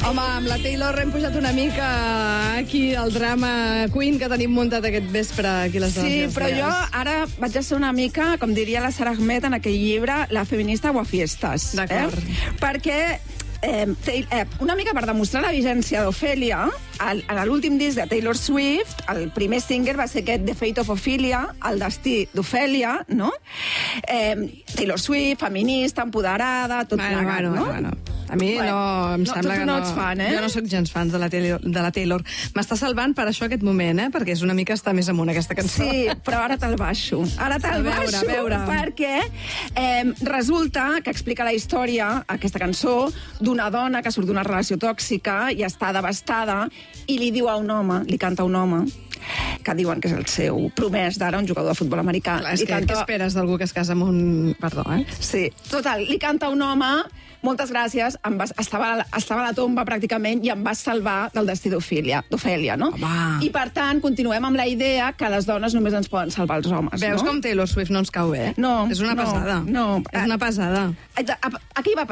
Home, amb la Taylor hem pujat una mica aquí el drama Queen que tenim muntat aquest vespre aquí a les dones. Sí, però jo ara vaig a ser una mica, com diria la Sara Ahmed en aquell llibre, la feminista guafiestas. D'acord. Perquè una mica per demostrar la vigència d'Ofèlia, a l'últim disc de Taylor Swift, el primer single va ser aquest The Fate of Ophelia, el destí d'Ofèlia, no? Taylor Swift, feminista, empoderada, tot plegat, no? Bueno. A mi em sembla que no ets fan, eh? Jo no soc gens fan de la Taylor. M'està salvant per això aquest moment, perquè és una mica estar més amunt aquesta cançó. Sí, però ara te'l baixo. Ara te'l baixo, perquè resulta que explica la història, aquesta cançó, d'una dona que surt d'una relació tòxica i està devastada i li diu a un home, li canta a un home, que diuen que és el seu promès d'ara, un jugador de futbol americà. Clar, què esperes d'algú que es casa amb un... Perdó, eh? Sí, total, li canta a un home, moltes gràcies, estava a la tomba pràcticament i em vas salvar del destí d'Ofèlia, no? Home. I per tant, continuem amb la idea que les dones només ens poden salvar els homes, Veus com Taylor Swift no ens cau bé? No. És una pesada. No. És una pesada. Aquí va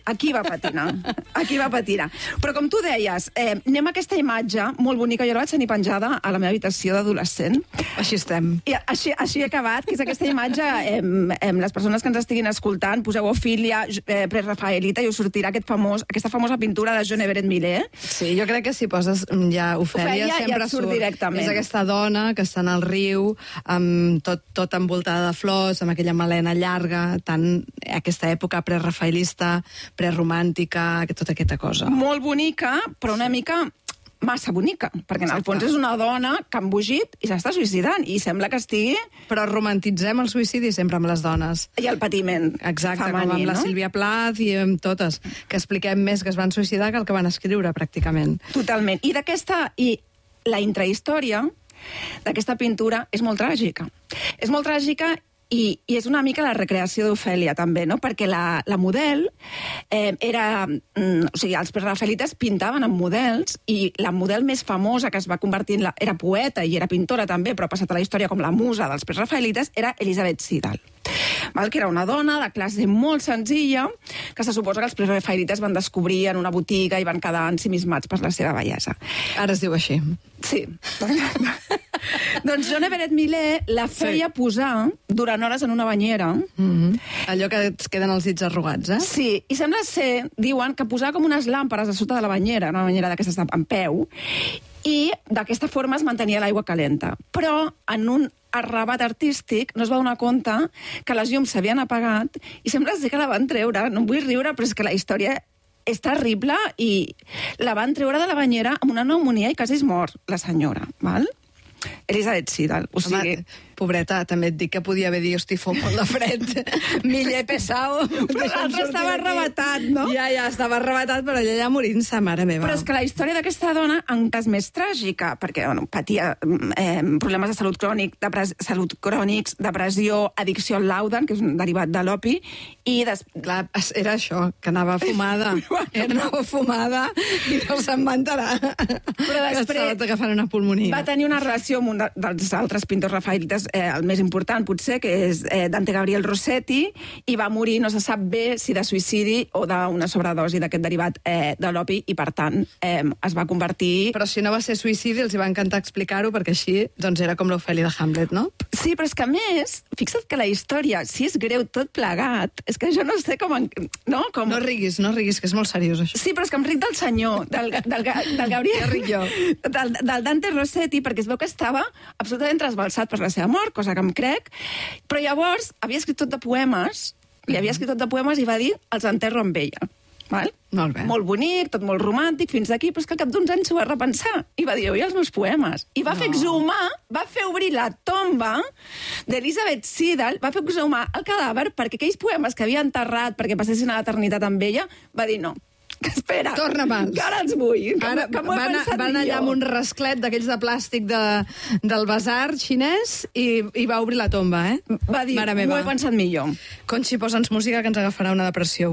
patinar. Però com tu deies, anem a aquesta imatge molt bonica, jo la vaig tenir penjada a la meva habitació d'adolescent. Així estem. I així he acabat, que és aquesta imatge, les persones que ens estiguin escoltant, poseu Ophelia, Prerafaelita, i us sortirà aquesta famosa pintura de John Everett Miller. Sí, jo crec que si poses ja Ofèlia sempre ja surt directament. És aquesta dona que està en el riu, amb tot envoltada de flors, amb aquella melena llarga, aquesta època prerafaelista, preromàntica, tota aquesta cosa. Molt bonica, però una mica massa bonica, perquè en el fons és una dona que ha embogit i s'està suïcidant, i sembla que estigui... Però romantitzem el suïcidi sempre amb les dones. I el patiment Exacte, femení, com amb la Sílvia Plath i amb totes, que expliquem més que es van suïcidar que el que van escriure, pràcticament. Totalment. I la intrahistòria d'aquesta pintura és molt tràgica. És molt tràgica i és una mica la recreació d'Ofèlia, també, no? Perquè la model era... O sigui, els prerafaelites pintaven amb models i la model més famosa que es va convertir en era poeta i era pintora també, però ha passat a la història com la musa dels prerafaelites, era Elisabeth Siddal, que era una dona de classe molt senzilla, que se suposa que els prerafaelites van descobrir en una botiga i van quedar ensimismats per la seva bellesa. Ara es diu així. Sí. Doncs John Everett Miller la feia posar durant hores en una banyera. Allò que et queden els dits arrugats, eh? Sí, i sembla ser, diuen, que posava com unes làmperes a sota de la banyera, una banyera d'aquestes en peu, i d'aquesta forma es mantenia l'aigua calenta. Però en un arrabat artístic no es va donar compte que les llums s'havien apagat i sembla ser que la van treure. No em vull riure, però és que la història és terrible i la van treure de la banyera amb una pneumònia i quasi es mor, la senyora, val? Elisabeth Siddal, o sigui... Pobreta, també et dic que podia haver dit, hosti, fot molt de fred, Miller pesado. Però l'altre estava arrebatat, no? Ja, estava arrebatat, però ella ja morint-se, mare meva. Però és que la història d'aquesta dona encara és més tràgica, perquè patia problemes de salut crònics, depressió, addicció al laudan, que és un derivat de l'opi, i... Clar, era això, que anava fumada. Anava fumada i no se'n va enterar. Però després... Que estava agafant una pulmonia. Va tenir una relació amb un dels altres pintors rafaelites, el més important potser, que és Dante Gabriel Rossetti, i va morir, no se sap bé si de suïcidi o d'una sobredosi d'aquest derivat de l'opi, i per tant es va convertir... Però si no va ser suïcidi, els hi va encantar explicar-ho, perquè així doncs era com l'Ofèlia de Hamlet, no? Sí, però és que a més, fixa't que la història, si és greu tot plegat, és que jo no sé com... No riguis, que és molt seriós, això. Sí, però és que em ric del senyor, del Gabriel... Ja ric jo. Del Dante Rossetti, perquè es veu que estava absolutament trasbalsat per la seva mort, cosa que em crec, però llavors havia escrit tot de poemes, i va dir, els enterro amb ella. Val? Molt bé. Molt bonic, tot molt romàntic, fins aquí, però és que al cap d'uns anys s'ho va repensar i va dir, oi, els meus poemes. I va fer exhumar, va fer obrir la tomba d'Elisabeth Siddal, va fer exhumar el cadàver perquè aquells poemes que havia enterrat perquè passessin a l'eternitat amb ella, va dir no. Espera, torna-me'ls. Que ara els vull. Que van allà amb un rasclet d'aquells de plàstic del basar xinès i va obrir la tomba, eh? Va dir, m'ho he pensat millor. Conxi, posa'ns música que ens agafarà una depressió.